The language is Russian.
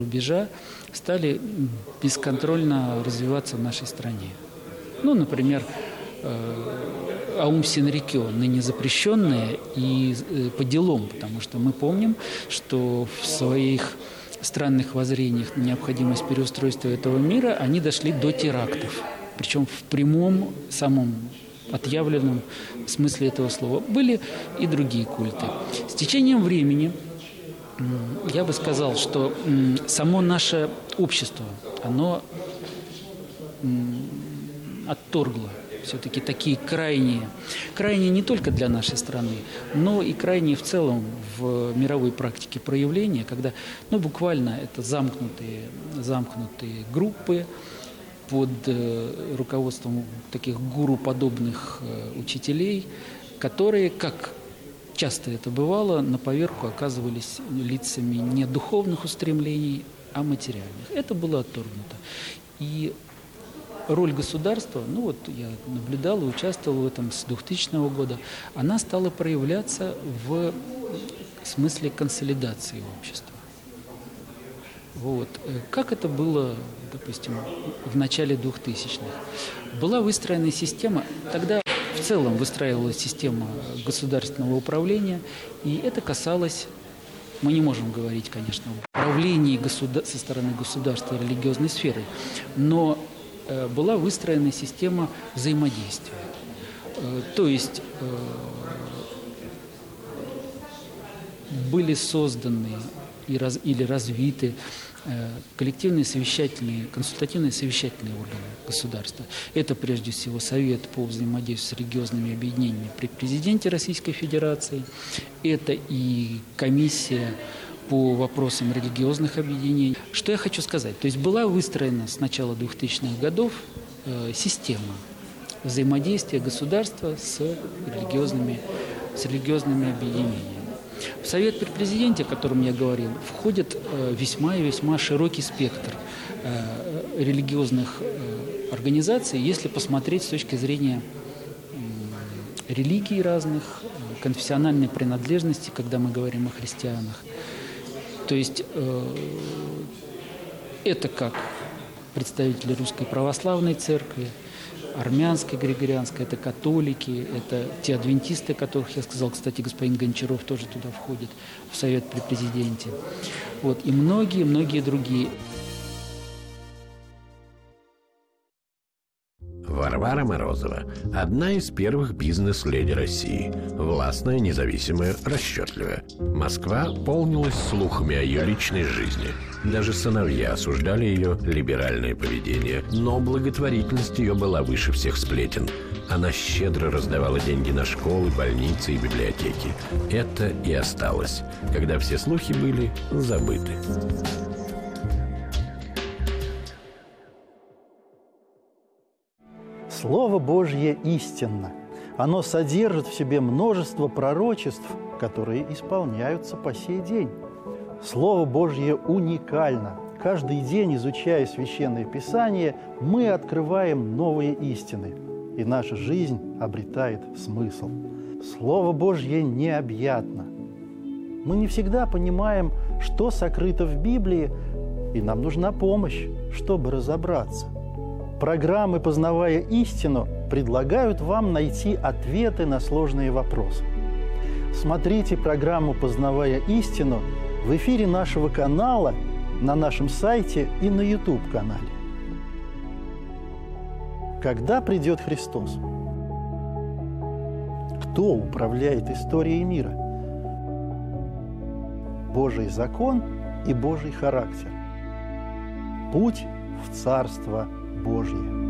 рубежа стали бесконтрольно развиваться в нашей стране. Ну, например, Аум Синрикё, ныне запрещенные и по делам, потому что мы помним, что в своих странных воззрениях на необходимость переустройства этого мира они дошли до терактов, причем в прямом, самом отъявленном смысле этого слова. Были и другие культы. С течением времени я бы сказал, что само наше общество, оно отторгло все-таки такие крайние не только для нашей страны, но и крайние в целом в мировой практике проявления, когда буквально это замкнутые группы под руководством таких гуру-подобных учителей, которые, как часто это бывало, на поверку оказывались лицами не духовных устремлений, а материальных. Это было отторгнуто. И роль государства, я наблюдал и участвовал в этом с 2000 года, она стала проявляться в смысле консолидации общества. Как это было, допустим, в начале 2000-х? Была выстроена система, тогда в целом выстраивалась система государственного управления, и это касалось, мы не можем говорить, конечно, об управлении со стороны государства религиозной сферой, но была выстроена система взаимодействия. То есть были созданы или развиты коллективные совещательные, консультативные совещательные органы государства. Это прежде всего Совет по взаимодействию с религиозными объединениями при президенте Российской Федерации, это и комиссия по вопросам религиозных объединений. Что я хочу сказать? То есть была выстроена с начала 2000-х годов система взаимодействия государства с религиозными объединениями. В Совет при президенте, о котором я говорил, входит весьма и весьма широкий спектр религиозных организаций, если посмотреть с точки зрения религий разных, конфессиональной принадлежности, когда мы говорим о христианах. То есть это как представители Русской Православной Церкви, армянской, григорианской, это католики, это те адвентисты, о которых я сказал, кстати, господин Гончаров тоже туда входит, в Совет при президенте. И многие другие. Варвара Морозова – одна из первых бизнес-леди России. Властная, независимая, расчетливая. Москва полнилась слухами о ее личной жизни. Даже сыновья осуждали ее либеральное поведение. Но благотворительность ее была выше всех сплетен. Она щедро раздавала деньги на школы, больницы и библиотеки. Это и осталось, когда все слухи были забыты. Слово Божье истинно. Оно содержит в себе множество пророчеств, которые исполняются по сей день. Слово Божье уникально. Каждый день, изучая Священное Писание, мы открываем новые истины, и наша жизнь обретает смысл. Слово Божье необъятно. Мы не всегда понимаем, что сокрыто в Библии, и нам нужна помощь, чтобы разобраться. Программы «Познавая истину» предлагают вам найти ответы на сложные вопросы. Смотрите программу «Познавая истину» в эфире нашего канала, на нашем сайте и на YouTube-канале. Когда придет Христос? Кто управляет историей мира? Божий закон и Божий характер. Путь в Царство Божье.